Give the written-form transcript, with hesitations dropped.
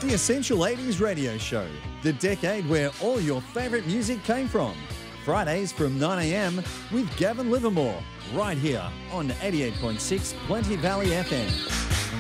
The Essential 80s Radio Show, the decade where all your favourite music came from. Fridays from 9am with Gavin Livermore, right here on 88.6 Plenty Valley FM.